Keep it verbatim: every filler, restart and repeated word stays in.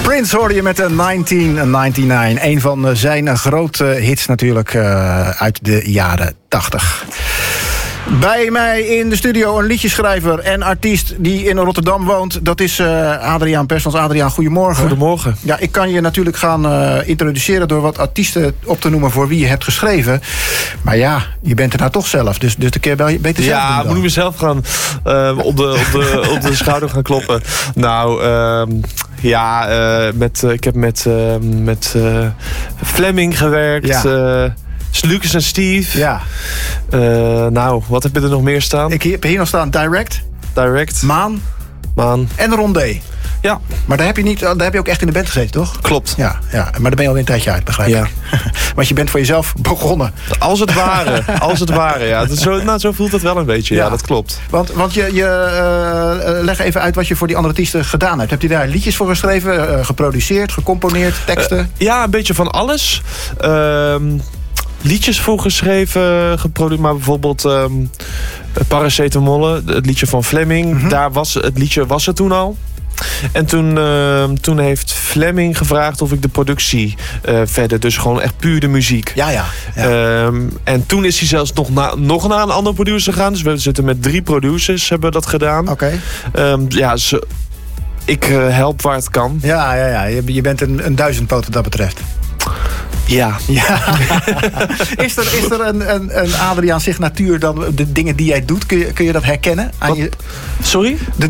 Prince hoorde je met de negentien negenennegentig. Een van zijn grote hits natuurlijk uh, uit de jaren tachtig. Bij mij in de studio een liedjeschrijver en artiest die in Rotterdam woont. Dat is uh, Adriaan Persons. Adriaan, goedemorgen. Goedemorgen. Ja, ik kan je natuurlijk gaan uh, introduceren door wat artiesten op te noemen voor wie je hebt geschreven. Maar ja, je bent er nou toch zelf. Dus, dus de keer beter zelf Ja, doen moet ik mezelf gaan uh, op, de, op, de, op de schouder gaan kloppen. Nou, uh, ja, uh, met, uh, ik heb met, uh, met uh, Fleming gewerkt. Ja. Uh, Lucas en Steve. Ja. Uh, nou, wat heb je er nog meer staan? Ik heb hier nog staan Direct. Direct. Maan. Maan. En Rondé. Ja. Maar daar heb je niet, daar heb je ook echt in de band gezeten, toch? Klopt. Ja, ja. Maar daar ben je al een tijdje uit, begrijp ja. ik. Want je bent voor jezelf begonnen. Als het ware. Als het ware, ja. Dat zo, nou, zo voelt het wel een beetje. Ja, ja dat klopt. Want, want je, je uh, leg even uit wat je voor die andere artiesten gedaan hebt. Heb je daar liedjes voor geschreven, uh, geproduceerd, gecomponeerd, teksten? Uh, ja, een beetje van alles. Uh, liedjes voor geschreven, geproduceerd, maar bijvoorbeeld um, Paracetamol, het liedje van Fleming. Mm-hmm. Daar was het liedje was er toen al. En toen, uh, toen heeft Fleming gevraagd of ik de productie uh, verder, dus gewoon echt puur de muziek. Ja, ja. ja. Um, en toen is hij zelfs nog, na, nog naar een andere producer gegaan. Dus we zitten met drie producers, hebben dat gedaan. Oké. Okay. Um, ja, ze, ik uh, help waar het kan. Ja, ja, ja. Je, je bent een, een duizendpoot wat dat betreft. Ja. ja. is er, is er een, een, een Adriaan signatuur dan de dingen die jij doet? Kun je, kun je dat herkennen? Aan je... Sorry? De,